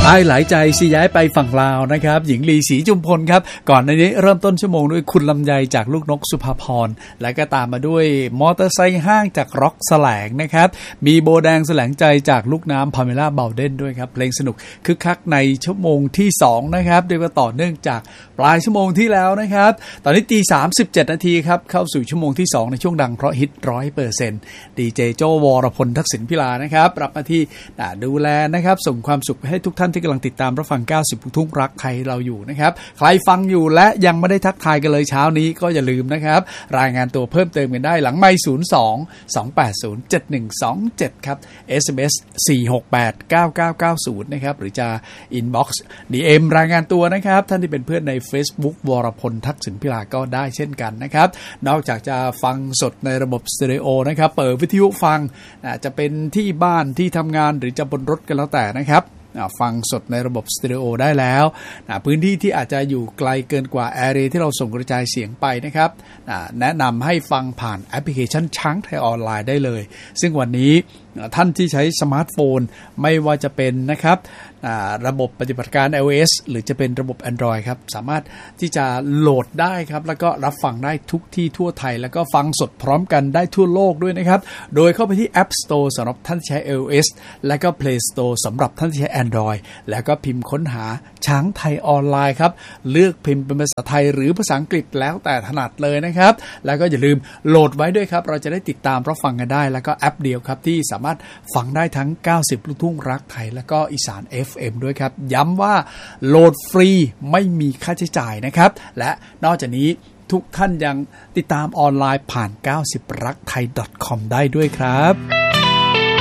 พายหลายใจสิย้ายไปฝั่งลาวนะครับหญิงลีศรีจุมพลครับก่อนในนี้เริ่มต้นชั่วโมงด้วยคุณลำไยจากลูกนกสุภาพรและก็ตามมาด้วยมอเตอร์ไซค์ห้างจากร็อกแสลงนะครับมีโบแดงแสลงใจจากลูกน้ำพาเมล่าเบลเดนด้วยครับเพลงสนุกคึกคักในชั่วโมงที่2นะครับโดยว่าต่อเนื่องจากปลายชั่วโมงที่แล้วนะครับตอนนี้ 17:37 นาทีครับเข้าสู่ชั่วโมงที่2ในช่วงดังเพราะฮิต 100% ดีเจโจวรพลทักษิณพิลานะครับรับหน้าที่ดูแลนะครับส่งความสุขให้ทุกท่านที่กำลังติดตามรับฟัง90ลูกทุ่งรักใครเราอยู่นะครับใครฟังอยู่และยังไม่ได้ทักทายกันเลยเช้านี้ก็อย่าลืมนะครับรายงานตัวเพิ่มเติมกันได้หลังไมค์02-280-7127ครับ SMS 468-9990นะครับหรือจะ Inbox DM รายงานตัวนะครับท่านที่เป็นเพื่อนใน Facebook วรพลทักษิณพิลาก็ได้เช่นกันนะครับนอกจากจะฟังสดในระบบสเตอริโอนะครับเปิดวิทยุฟังจะเป็นที่บ้านที่ทำงานหรือจะบนรถกันแล้วแต่นะครับฟังสดในระบบสเตอริโอได้แล้วพื้นที่ที่อาจจะอยู่ไกลเกินกว่าแอเรียที่เราส่งกระจายเสียงไปนะครับแนะนำให้ฟังผ่านแอปพลิเคชันช้างไทยออนไลน์ได้เลยซึ่งวันนี้ท่านที่ใช้สมาร์ทโฟนไม่ว่าจะเป็นนะครับระบบปฏิบัติการ iOS หรือจะเป็นระบบ Android ครับสามารถที่จะโหลดได้ครับแล้วก็รับฟังได้ทุกที่ทั่วไทยแล้วก็ฟังสดพร้อมกันได้ทั่วโลกด้วยนะครับโดยเข้าไปที่ App Store สำหรับท่านที่ใช้ iOS และก็ Play Store สำหรับท่านที่ใช้ Android แล้วก็พิมพ์ค้นหาช้างไทยออนไลน์ครับเลือกพิมพ์เป็นภาษาไทยหรือภาษาอังกฤษแล้วแต่ถนัดเลยนะครับแล้วก็อย่าลืมโหลดไว้ด้วยครับเราจะได้ติดตามรับฟังกันได้แล้วก็แอปเดียวครับที่สามารถฟังได้ทั้ง90ลูกทุ่งรักไทยแล้วก็อีสาน FM ด้วยครับย้ำว่าโหลดฟรีไม่มีค่าใช้จ่ายนะครับและนอกจากนี้ทุกท่านยังติดตามออนไลน์ผ่าน90รักไทย .com ได้ด้วยครับ